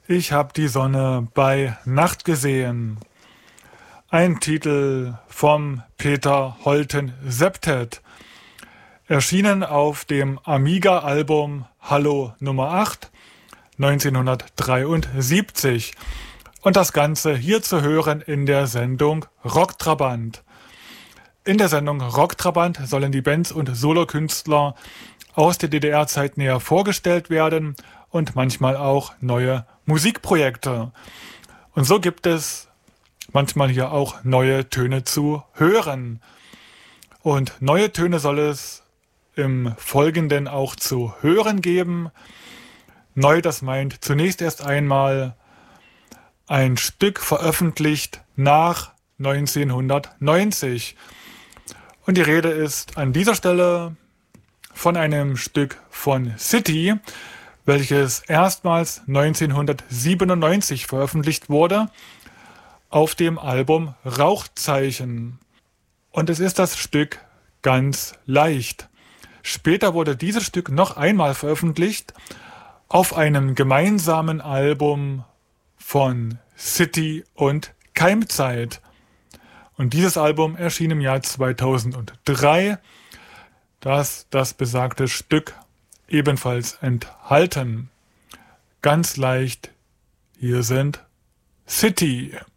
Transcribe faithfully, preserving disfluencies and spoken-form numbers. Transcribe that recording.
Ich hab die Sonne bei Nacht gesehen. Ein Titel vom Peter Holten Septet. Erschienen auf dem Amiga-Album Hallo Nummer acht neunzehnhundertdreiundsiebzig. Und das Ganze hier zu hören in der Sendung Rocktrabant. In der Sendung Rocktrabant sollen die Bands und Solokünstler aus der D D R-Zeit näher vorgestellt werden und manchmal auch neue Musikprojekte. Und so gibt es manchmal hier auch neue Töne zu hören. Und neue Töne soll es im Folgenden auch zu hören geben. Neu, das meint zunächst erst einmal ein Stück veröffentlicht nach neunzehnhundertneunzig. Und die Rede ist an dieser Stelle von einem Stück von City, welches erstmals neunzehnhundertsiebenundneunzig veröffentlicht wurde auf dem Album Rauchzeichen. Und es ist das Stück Ganz leicht. Später wurde dieses Stück noch einmal veröffentlicht auf einem gemeinsamen Album von City und Keimzeit. Und dieses Album erschien im Jahr zweitausenddrei, das das besagte Stück ebenfalls enthalten. Ganz leicht, hier sind City.